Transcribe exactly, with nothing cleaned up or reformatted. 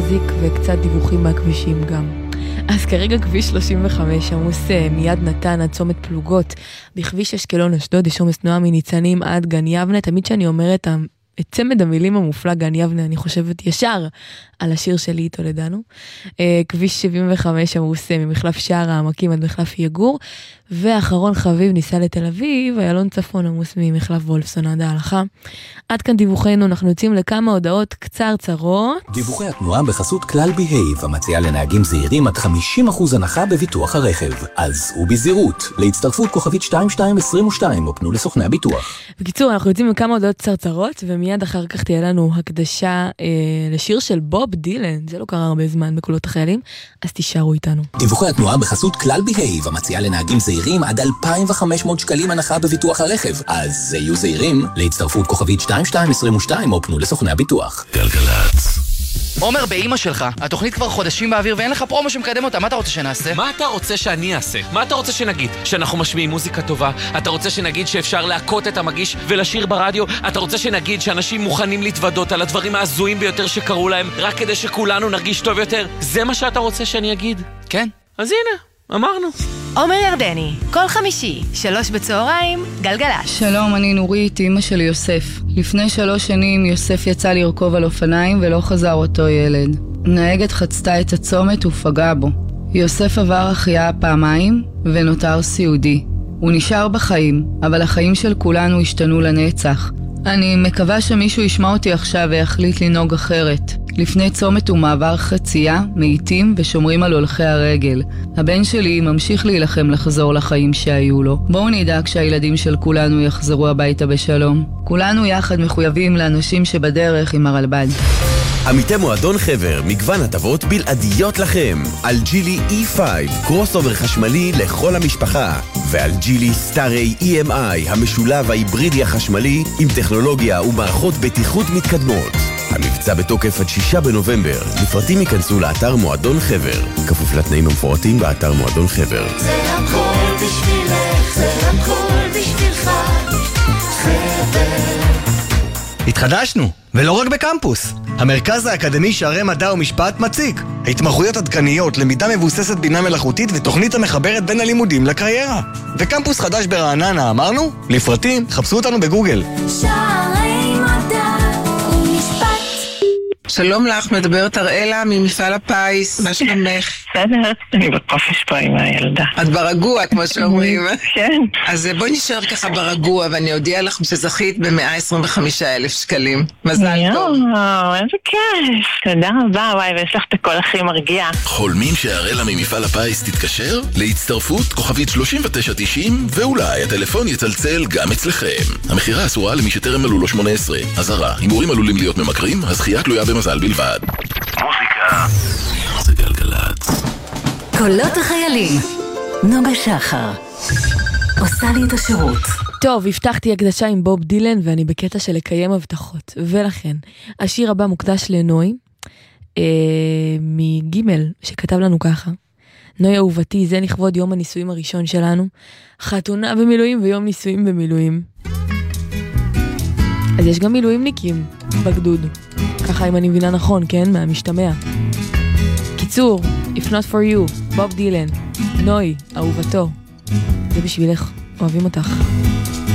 מוזיק וקצת דיווחים מהכבישים גם. אז כרגע כביש שלושים וחמש עמוס מיד נתן עד צומת פלוגות, בכביש אשקלון אשדוד יש עומס תנועה מניצנים עד גן יבנה. תמיד שאני אומרת את צמד המילים המופלא גן יבנה, אני חושבת ישר על השיר שלי טולדנו. כביש שבעים וחמש עמוס ממחלף שער העמקים עד מחלף יגור, ואחרון חביב ניסה לתל אביב, איילון צפון עמוס ממחלף וולפסון עד ההלכה. עד כאן דיווחנו, אנחנו יוצאים לכמה הודעות קצרצרות. דיווחי התנועה בחסות כלל בהייב, המציעה לנהגים זהירים עד חמישים אחוז הנחה בביטוח הרכב. אז ובזהירות, להצטרפות כוכבית שתיים שתיים עשרים ושתיים, או פנו לסוכני הביטוח. בקיצור, אנחנו יוצאים לכמה הודעות קצרצרות, ומיד אחר כך תהיה לנו הקדשה אה, לשיר של בוב דילן, זה לא קרה הרבה זמן בקולות החיילים, אז תישארו איתנו. דיווחי התנועה בחסות כלל בהייב, המציעה לנהגים זהירים עד אלפיים וחמש מאות שקלים הנחה בביטוח הרכב. אז יהיו זהירים, להצטרפות כוכבית שתיים שתיים עשרים ושתיים, או פנו לסוכני הביטוח. גלגלץ. עומר, באמא שלך, התוכנית כבר חודשים באוויר ואין לך פרומו שמקדם אותה, מה אתה רוצה שנעשה? מה אתה רוצה שאני אעשה? מה אתה רוצה שנגיד? שאנחנו משמיעים מוזיקה טובה? אתה רוצה שנגיד שאפשר להקות את המגיש ולשיר ברדיו? אתה רוצה שנגיד שאנשים מוכנים להתוודות על הדברים העזויים ביותר שקרו להם רק כדי שכולנו נרגיש טוב יותר? זה מה שאתה רוצה שאני אגיד? כן. אז הנה, אמרנו. עומר ירדני, כל חמישי, שלוש בצהריים, גלגלצ. שלום, אני נורית, אמא של יוסף. לפני שלוש שנים יוסף יצא לרכוב על אופניים ולא חזר אותו ילד. נהגת חצתה את הצומת ופגעה בו. יוסף עבר החייאה פעמיים ונותר סיעודי. הוא נשאר בחיים, אבל החיים של כולנו השתנו לנצח. אני מקווה שמישהו ישמע אותי עכשיו ויחליט לנהוג אחרת. לפני צומת ומעבר חצייה, מאיטים ושומרים על הולכי הרגל. הבן שלי ממשיך להילחם לחזור לחיים שהיו לו. בואו נדאג שהילדים של כולנו יחזרו הביתה בשלום. כולנו יחד מחויבים לאנשים שבדרך עם הרלב"ד. עמיתי מועדון חבר, מגוון הטבות בלעדיות לכם. על ג'ילי אי חמש, קרוס אובר חשמלי לכל המשפחה. ועל ג'ילי סטארי אי אם איי, המשולב ההיברידי החשמלי עם טכנולוגיה ומערכות בטיחות מתקדמות. המבצע בתוקף עד שישה בנובמבר. לפרטים ייכנסו לאתר מועדון חבר. כפוף לתנאים המפורטים באתר מועדון חבר. זה הכל בשבילך, זה הכל בשבילך, חבר. התחדשנו, ולא רק בקמפוס. המרכז האקדמי שערי מדע ומשפט מציג התמחויות עדכניות, למידה מבוססת בינה מלאכותית ותוכנית המחברת בין הלימודים לקריירה. וקמפוס חדש ברעננה, אמרנו? לפרטים, חפשו אותנו בגוגל. שערי מדע ומשפט. שלום לך, מדברת אראלה ממפעל הפיס, מה שלומך? בסדר, אני בקופש פה עם הילדה. את ברגוע, כמו שאומרים. כן. אז בואי נשאר ככה ברגוע, ואני אודיע לך שזכית ב-מאה עשרים וחמישה אלף שקלים. מזל טוב. יואו, איזה כיף. תודה רבה, וואי, ויש לך את הכל הכי מרגיע. חולמים שהאראלה ממפעל הפיס תתקשר? להצטרפות כוכבית שלושים ותשע תשעים, ואולי הטלפון יצלצל גם אצלכם. המחירה אסורה למי שטרם מלאו לו שמונה עשרה. אזהרה, הימורים עלולים להיות ממכרים, הזכייה תלויה במזל בלבד. מוזיקה זה גלגלצ. קולות החיילים, נוגה שחר עושה לי את השירות. טוב, הבטחתי הקדשה עם בוב דילן ואני בקטע של לקיים הבטחות, ולכן השיר הבא מוקדש לנוי אה, מגימל שכתב לנו ככה: נוי אהובתי, זה לכבוד יום הנישואים הראשון שלנו, חתונה במילואים ויום נישואים במילואים. אז יש גם מילואימניקים בגדוד, ככה אם אני מבינה נכון, כן? מהמשתמע. קיצור, If not for you, בוב דילן, נוי, אהובתו, זה בשבילך, אוהבים אותך.